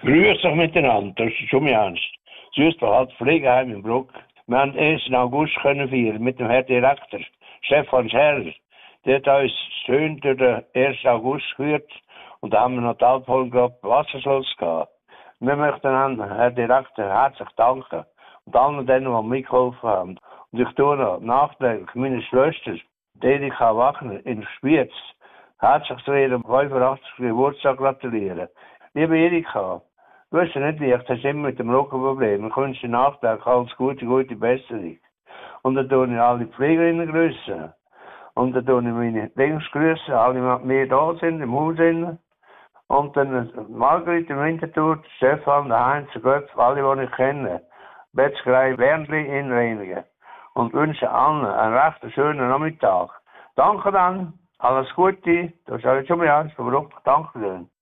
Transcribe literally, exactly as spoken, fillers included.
Grüß euch miteinander, das ist schon ernst. Süßbach Pflegeheim in Bruck. Wir haben den ersten August können feiern mit dem Herrn Direktor, Stefan Scherr. Der hat uns schön durch den ersten August geführt und da haben wir noch die Alpolgruppe Wasserschluss gehabt. Wir möchten an Herrn Direktor herzlich danken und allen denen, die mitgeholfen haben. Und ich tue noch nachträglich meine Schwester, Erika Wagner in Spiez, herzlich zu ihrem fünfundachtzigsten Geburtstag gratulieren. Liebe Erika, du hast ja nicht leicht, hast immer mit dem Rückenproblem. Ich wünsche dir nachträglich alles Gute, gute Besserung. Und dann tue ich alle Pflegerinnen grüßen. Und dann tue ich meine Dings grüßen, alle, die mehr da sind, im Haus sind. Und dann Margrit im Winterthur, Stefan, der Heinz, der Göpf, alle, die ich kenne. Betzgerei Wernli in Reinigen. Und wünsche allen einen recht schönen Nachmittag. Danke dann, alles Gute. Du hast alles schon mal ernst, Danke schön.